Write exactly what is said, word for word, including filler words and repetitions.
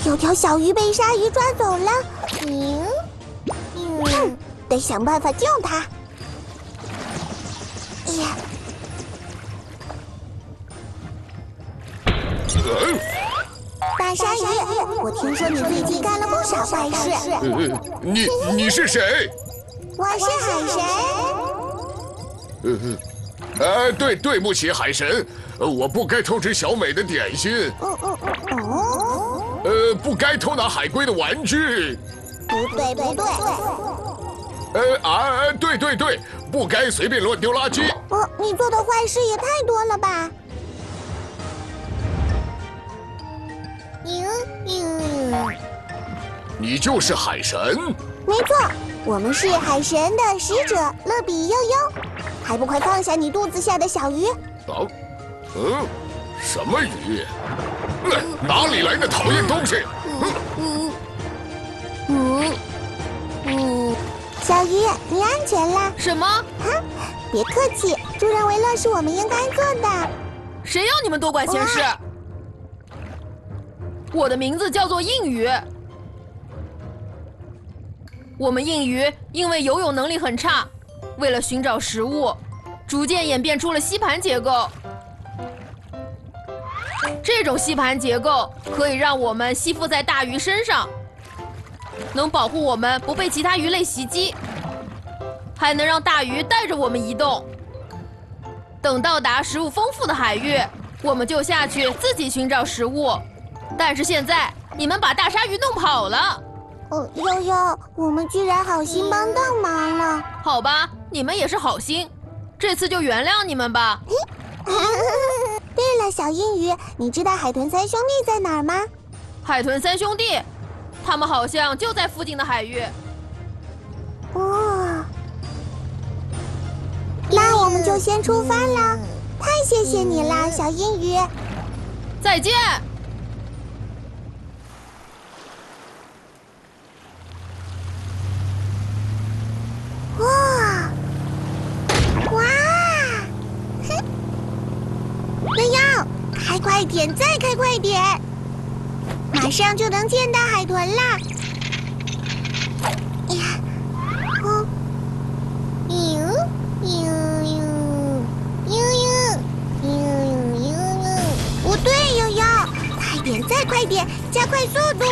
有条小鱼被鲨鱼抓走了。嗯，嗯，得想办法救它。呀！大鲨鱼，我听说你最近干了不少坏事。 呃，你你是谁？ 我是海神。 呃，呃，对，对不起，海神，我不该偷吃小美的点心。 嗯嗯嗯哦。 呃，不该偷拿海龟的玩具。 不对，不对。 呃啊，对对对，不该随便乱丢垃圾。 哦，你做的坏事也太多了吧？嗯嗯。 你就是海神？ 没错，我们是海神的使者乐比悠悠。还不快放下你肚子下的小鱼！ 啊，嗯，什么鱼？嗯，哪里来的讨厌东西？ 嗯嗯嗯嗯，小鱼，你安全了。 什么？ 啊，别客气，助人为乐是我们应该做的。 谁要你们多管闲事？我的名字叫做硬鱼。我们硬鱼因为游泳能力很差，为了寻找食物，逐渐演变出了吸盘结构。这种吸盘结构可以让我们吸附在大鱼身上，能保护我们不被其他鱼类袭击，还能让大鱼带着我们移动。等到达食物丰富的海域，我们就下去自己寻找食物。但是现在你们把大鲨鱼弄跑了。 哦，悠悠，我们居然好心帮倒忙了。 好吧，你们也是好心，这次就原谅你们吧。 对了，小硬鱼，你知道海豚三兄弟在哪儿吗？ 海豚三兄弟，他们好像就在附近的海域。 哦，那我们就先出发了。太谢谢你啦，小硬鱼。 再见。 哇哇！哼，悠悠，开快点，再开快点，马上就能见到海豚啦！呀，哦，呦呦呦呦呦呦呦呦！不对，悠悠，快点，再快点，加快速度！